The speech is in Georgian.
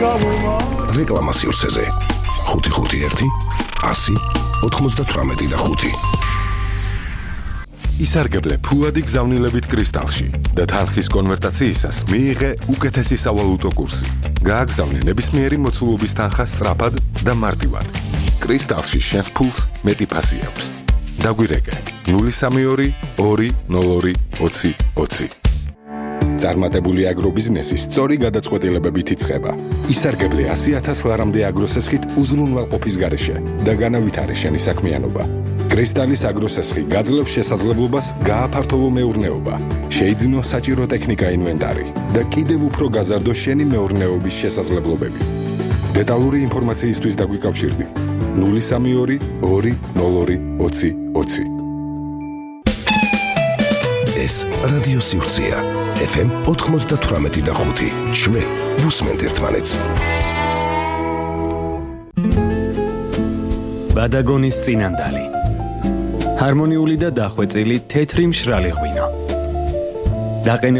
რეკლამა სივრცეზე 551 100 98 ისარგებლე ფულადი გზავნილებით კრისტალში და თანხის კონვერტაციისას მიიღე უკეთესი სავალუტო კურსი. გააგზავნე ნებისმიერი მოცულობის თანხა სწრაფად და მარტივად. კრისტალში შენს ფულს მეტი ფასი აქვს. დაგვირეკე 032 202 20 20. წარმატებული აგრობიზნესის სწორი გადაწყვეტილებებით იწყება. ისარგებლე 100,000 ლარამდე აგროსესხით უზრუნველყოფის გარეშე და განავითარე შენი საქმიანობა. კრისტალის აგროსესხი გაძლევს შესაძლებლობას გააფართოვო მეურნეობა, შეიძინო საჭირო ტექნიკა ინვენტარი და კიდევ უფრო გაზარდო შენი მეურნეობის შესაძლებლობები. დეტალური ინფორმაციისთვის დაგვიკავშირდი 032 202 20 20. ეს რადიო სივრცეა FM 98.5. ჩვენ ვუსმენთ ერთმანეთს. ბადაგონის წინანდალი. ჰარმონიული და დახვეწილი თეთრი მშრალი ღვინო.